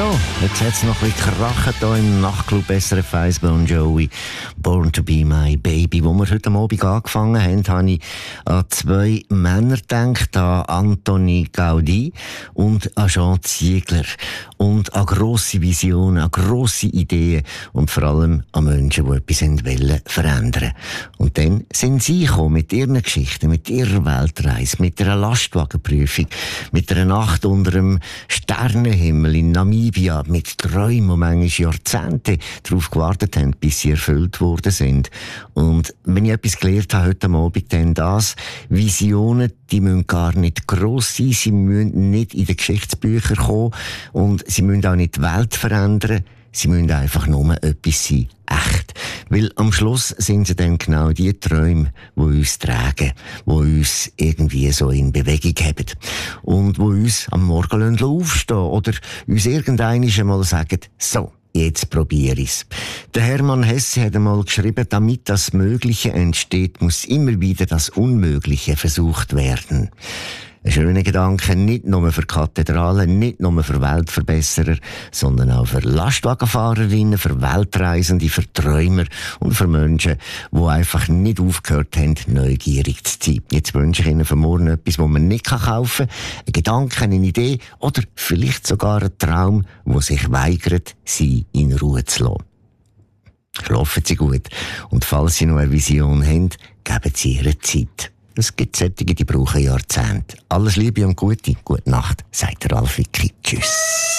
So, jetzt hat es noch ein bisschen krachen hier im Nachtclub SRF 1 Bon Jovi. Born to be my baby. Wo wir heute Abend angefangen haben, habe ich an zwei Männer gedacht, an Antoni Gaudí und an Jean Ziegler. Und an grosse Visionen, an grosse Ideen und vor allem an Menschen, die etwas verändern wollten. Und dann sind sie gekommen mit ihren Geschichten, mit ihrer Weltreise, mit einer Lastwagenprüfung, mit einer Nacht unter einem Sternenhimmel in Namibia, mit Träumen, die manchmal Jahrzehnte darauf gewartet haben, bis sie erfüllt worden sind. Und wenn ich etwas gelernt habe heute Abend, dann das: Visionen, die müssen gar nicht gross sein, sie müssen nicht in den Geschichtsbüchern kommen und sie müssen auch nicht die Welt verändern, sie müssen einfach nur etwas sein, echt. Weil am Schluss sind sie dann genau die Träume, die uns tragen, die uns irgendwie so in Bewegung haben und die uns am Morgen aufstehen oder uns irgendwann einmal sagen, so, jetzt probiere ich's. Der Hermann Hesse hat einmal geschrieben, damit das Mögliche entsteht, muss immer wieder das Unmögliche versucht werden. Ein schöner Gedanke, nicht nur für Kathedralen, nicht nur für Weltverbesserer, sondern auch für Lastwagenfahrerinnen, für Weltreisende, für Träumer und für Menschen, die einfach nicht aufgehört haben, neugierig zu sein. Jetzt wünsche ich Ihnen für morgen etwas, das man nicht kaufen kann. Ein Gedanke, eine Idee oder vielleicht sogar ein Traum, der sich weigert, sie in Ruhe zu lassen. Schlafen Sie gut. Und falls Sie noch eine Vision haben, geben Sie ihre Zeit. Es gibt solche, die brauchen Jahrzehnte. Alles Liebe und Gute. Gute Nacht, sagt der Ralf Wicki. Tschüss.